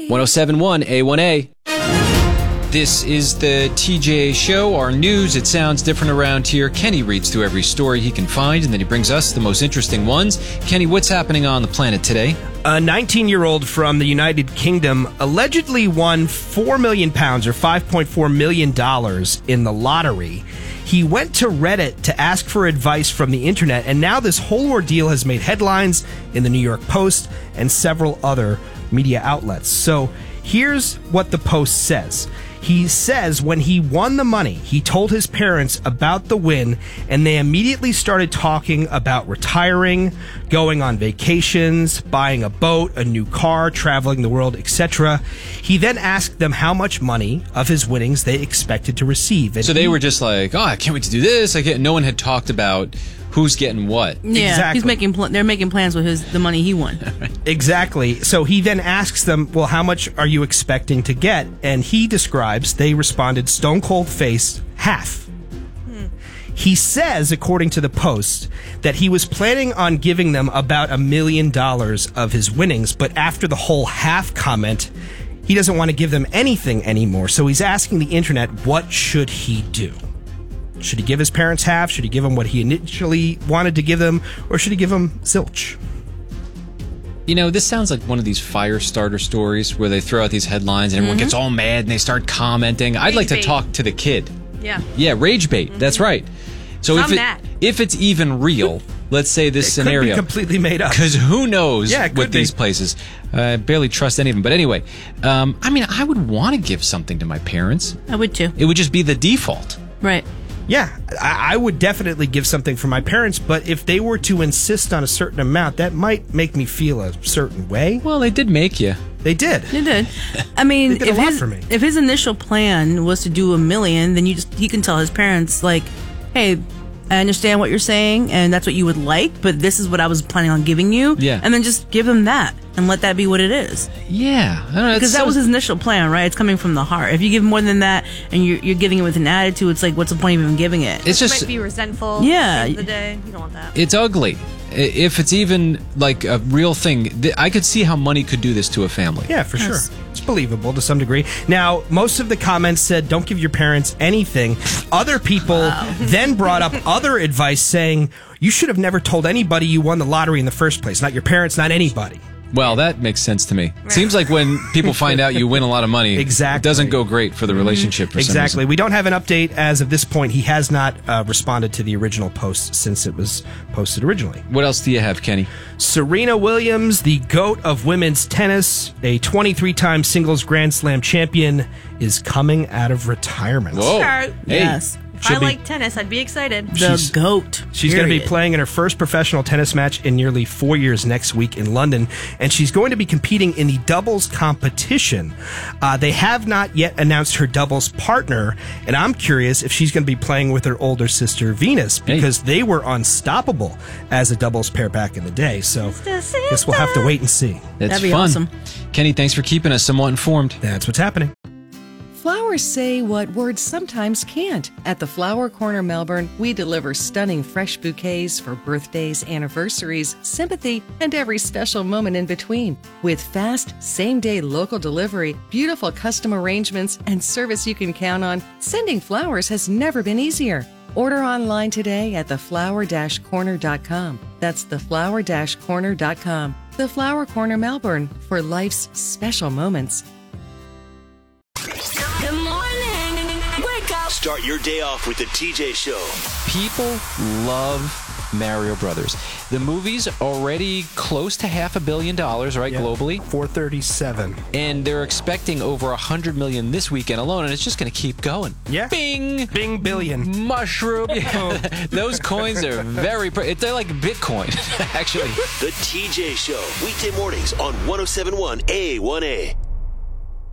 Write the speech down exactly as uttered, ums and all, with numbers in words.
one oh seven point one A one A. This is the T J Show, our news. It sounds different around here. Kenny reads through every story he can find, and then he brings us the most interesting ones. Kenny, what's happening on the planet today? A nineteen-year-old from the United Kingdom allegedly won four million pounds, or five point four million dollars, in the lottery. He went to Reddit to ask for advice from the internet, and now this whole ordeal has made headlines in the New York Post and several other media outlets. So here's what the Post says. He says when he won the money, he told his parents about the win, and they immediately started talking about retiring, going on vacations, buying a boat, a new car, traveling the world, et cetera. He then asked them how much money of his winnings they expected to receive. And so they he, were just like, oh, I can't wait to do this. I can't. No one had talked about who's getting what. Yeah, exactly. he's making pl- they're making plans with his the money he won. Exactly. So he then asks them, well, how much are you expecting to get? And he describes, they responded, stone cold face, half. Hmm. He says, according to the Post, that he was planning on giving them about a million dollars of his winnings, but after the whole half comment, he doesn't want to give them anything anymore. So he's asking the internet, what should he do? Should he give his parents half? Should he give them what he initially wanted to give them? Or should he give them zilch? You know, this sounds like one of these fire starter stories where they throw out these headlines and everyone mm-hmm. gets all mad and they start commenting. I'd rage like to bait. talk to the kid. Yeah. Yeah, rage bait. Mm-hmm. That's right. So if, it, if it's even real, let's say this it scenario. Could be completely made up. Because who knows yeah, with be. these places. Uh, I barely trust any of them. But anyway, um, I mean, I would want to give something to my parents. I would too. It would just be the default. Right. Yeah, I, I would definitely give something for my parents, but if they were to insist on a certain amount, that might make me feel a certain way. Well, they did make you. They did. They did. I mean, they did if a lot his for me. if his initial plan was to do a million, then you just he can tell his parents like, "Hey, I understand what you're saying, and that's what you would like, but this is what I was planning on giving you." Yeah. And then just give him that and let that be what it is. Yeah. I don't know, because that so... was his initial plan, right? It's coming from the heart. If you give more than that and you're, you're giving it with an attitude, it's like, what's the point of even giving it? It's just might be resentful. Yeah. At the end of the day, you don't want that. It's ugly. If it's even like a real thing, I could see how money could do this to a family. Yeah, for yes. sure. It's believable to some degree. Now, most of the comments said, don't give your parents anything. Other people wow. then brought up other advice saying, you should have never told anybody you won the lottery in the first place. Not your parents, not anybody. Well, that makes sense to me. Seems like when people find out you win a lot of money, exactly. it doesn't go great for the relationship. For exactly. some reason. We don't have an update as of this point. He has not uh, responded to the original post since it was posted originally. What else do you have, Kenny? Serena Williams, the GOAT of women's tennis, a twenty-three-time singles Grand Slam champion, is coming out of retirement. Whoa. Hey. Yes. If I like tennis, I'd be excited. The she's, GOAT. She's going to be playing in her first professional tennis match in nearly four years next week in London, and she's going to be competing in the doubles competition. Uh, they have not yet announced her doubles partner, and I'm curious if she's going to be playing with her older sister Venus, because hey. they were unstoppable as a doubles pair back in the day. So I guess we'll have to wait and see. That's That'd be fun. Awesome. Kenny, thanks for keeping us somewhat informed. That's what's happening. Flowers say what words sometimes can't. At the Flower Corner Melbourne, we deliver stunning fresh bouquets for birthdays, anniversaries, sympathy, and every special moment in between. With fast, same-day local delivery, beautiful custom arrangements, and service you can count on, sending flowers has never been easier. Order online today at the flower dash corner dot com. That's the flower dash corner dot com. The Flower Corner Melbourne, for life's special moments. Start your day off with the T J Show. People love Mario Brothers. The movie's already close to half a billion dollars, right, yeah, globally? four thirty-seven. And they're expecting over one hundred million this weekend alone, and it's just going to keep going. Yeah. Bing! Bing billion. Mushroom. Yeah. Those coins are very... Pre- they're like Bitcoin, actually. The T J Show. Weekday mornings on one oh seven point one A one A.